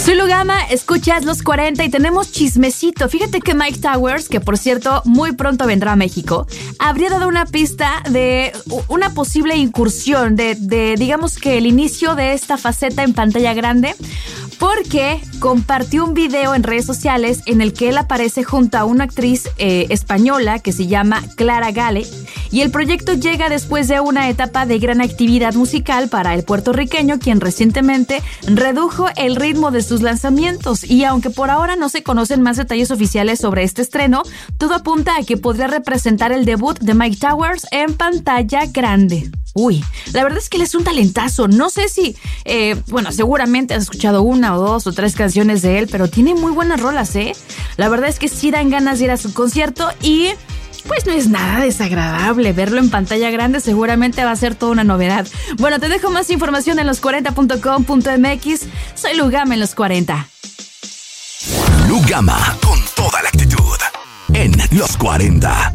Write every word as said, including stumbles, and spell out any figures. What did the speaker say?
Soy Lugama, escuchas Los cuarenta y tenemos chismecito. Fíjate que Mike Towers, que por cierto muy pronto vendrá a México, habría dado una pista de una posible incursión, de, de digamos que el inicio de esta faceta en pantalla grande, porque compartió un video en redes sociales en el que él aparece junto a una actriz eh, española que se llama Clara Gale, y el proyecto llega después de una etapa de gran actividad musical para el puertorriqueño, quien recientemente redujo el ritmo de sus lanzamientos. Y aunque por ahora no se conocen más detalles oficiales sobre este estreno, todo apunta a que podría representar el debut de Mike Towers en pantalla grande. Uy, la verdad es que él es un talentazo. No sé si, eh, bueno, seguramente has escuchado una o dos o tres canciones de él, pero tiene muy buenas rolas, ¿eh? La verdad es que sí dan ganas de ir a su concierto y pues no es nada desagradable verlo en pantalla grande. Seguramente va a ser toda una novedad. Bueno, te dejo más información en los cuarenta punto com punto m x. Soy Lugama en Los cuarenta. Lugama con toda la actitud en Los cuarenta.